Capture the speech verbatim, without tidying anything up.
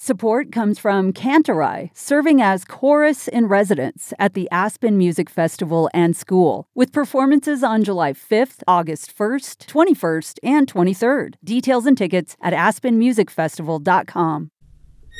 Support comes from Cantorai, serving as chorus in residence at the Aspen Music Festival and School, with performances on July fifth, August first, twenty-first, and twenty-third. Details and tickets at aspen music festival dot com.